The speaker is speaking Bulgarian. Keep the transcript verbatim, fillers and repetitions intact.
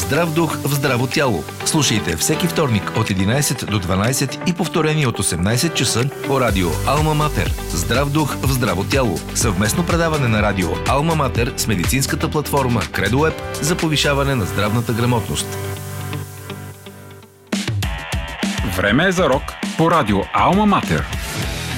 Здрав дух в здраво тяло. Слушайте всеки вторник от единайсет до дванайсет и повторение от осемнайсет часа по радио Алма Матер. Здрав дух в здраво тяло. Съвместно предаване на радио Алма Матер с медицинската платформа CredoWeb за повишаване на здравната грамотност. Време е за рок по радио Алма Матер.